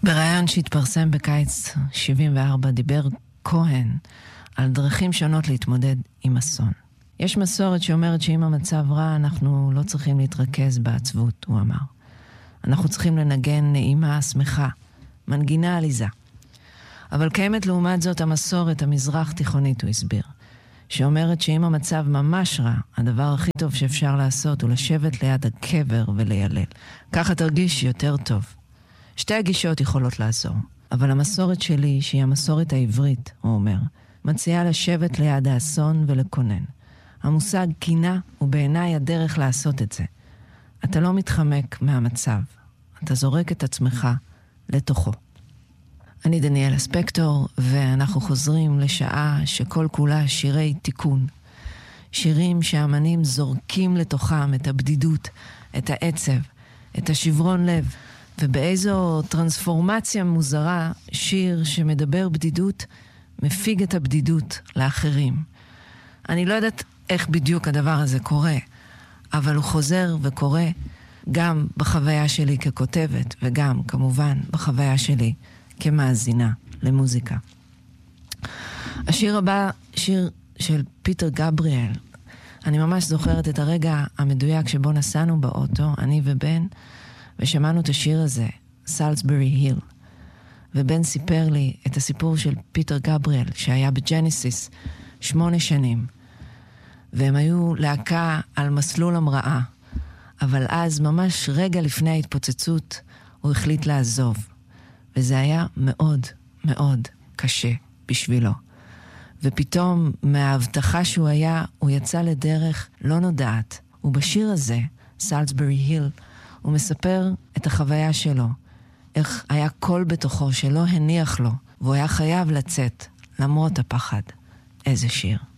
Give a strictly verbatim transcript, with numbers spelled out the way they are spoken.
ברעיון שהתפרסם בקיץ שבעים וארבע דיבר כהן על דרכים שונות להתמודד עם אסון. יש מסורת שאומרת שאם המצב רע אנחנו לא צריכים להתרכז בעצבות, הוא אמר. אנחנו צריכים לנגן נעימה, שמחה, מנגינה עליזה. אבל קיימת לעומת זאת המסורת המזרח תיכונית, הוא הסביר, שאומרת שאם המצב ממש רע, הדבר הכי טוב שאפשר לעשות הוא לשבת ליד הקבר וליילל. ככה תרגיש יותר טוב. שתי הגישות יכולות לעזור, אבל המסורת שלי, שהיא המסורת העברית, הוא אומר, מציעה לשבת ליד האסון ולקונן. המושג קינה הוא בעיניי הדרך לעשות את זה. אתה לא מתחמק מהמצב, אתה זורק את עצמך לתוכו. אני דניאלה ספקטור, ואנחנו חוזרים לשעה שכל כולה שירי תיקון. שירים שהאמנים זורקים לתוכם את הבדידות, את העצב, את השברון לב, ובאיזו טרנספורמציה מוזרה, שיר שמדבר בדידות, מפיג את הבדידות לאחרים. אני לא יודעת איך בדיוק הדבר הזה קורה, אבל הוא חוזר וקורה גם בחוויה שלי ככותבת, וגם כמובן בחוויה שלי כמאזינה למוזיקה. השיר הבא, שיר של פיטר גבריאל. אני ממש זוכרת את הרגע המדויק שבו נסענו באוטו, אני ובן, ושמענו את השיר הזה, סלסברי היל. ובן סיפר לי את הסיפור של פיטר גבריאל, שהיה בג'נסיס שמונה שנים. והם היו להקה על מסלול המראה. אבל אז, ממש רגע לפני ההתפוצצות, הוא החליט לעזוב. וזה היה מאוד מאוד קשה בשבילו. ופתאום, מההבטחה שהוא היה, הוא יצא לדרך לא נודעת. ובשיר הזה, סלסברי היל, הוא מספר את החוויה שלו. איך היה קול בתוכו שלא הניח לו, והוא היה חייב לצאת, למרות הפחד. איזה שיר.